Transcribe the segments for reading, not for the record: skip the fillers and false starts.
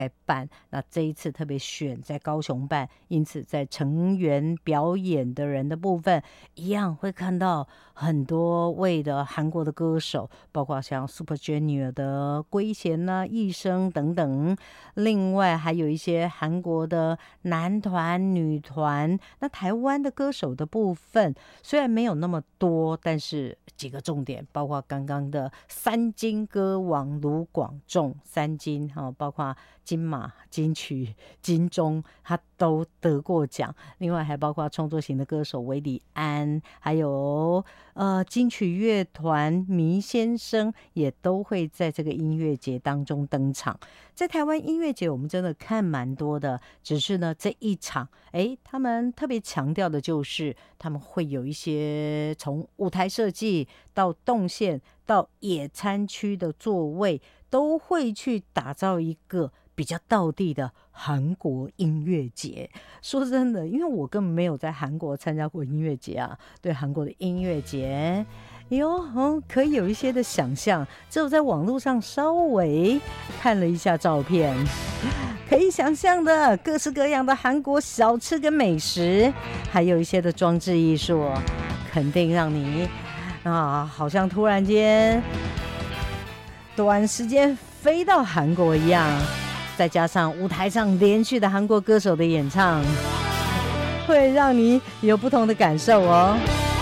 办，那这一次特别选在高雄办，因此在成员表演的人的部分，一样会看到很多位的韩国的歌手，包括像 Super Junior 的圭贤啊、艺生等等，另外还有一些韩国的男团、女团。那台湾的歌手的部分虽然没有那么多，但是几个重点，包括刚刚的三金歌王卢广仲，三金包括金马、金曲、金钟，他都得过奖。另外还包括创作型的歌手韦礼安，还有金曲乐团迷先生也都会在这个音乐节当中登场。在台湾音乐节我们真的看蛮多的，只是呢这一场他们特别强调的就是他们会有一些从舞台设计到动线到野餐区的座位，都会去打造一个比较道地的韩国音乐节。说真的，因为我根本没有在韩国参加过音乐节啊，对韩国的音乐节可以有一些的想象，只有在网络上稍微看了一下照片，可以想象的各式各样的韩国小吃跟美食，还有一些的装置艺术，肯定让你好像突然间短时间飞到韩国一样。再加上舞台上连续的韩国歌手的演唱，会让你有不同的感受哦。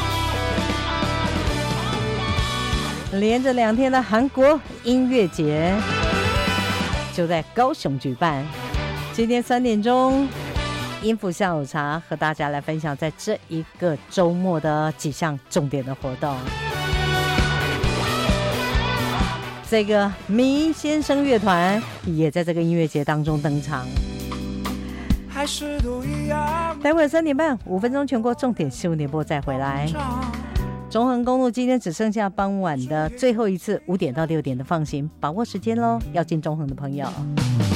连着2天的韩国音乐节就在高雄举办。今天3点钟，音符下午茶和大家来分享在这一个周末的几项重点的活动。这个迷先生乐团也在这个音乐节当中登场。待会3点半5分钟全国重点新闻联播再回来。中横公路今天只剩下傍晚的最后一次5点到6点的放行，把握时间咯，要进中横的朋友。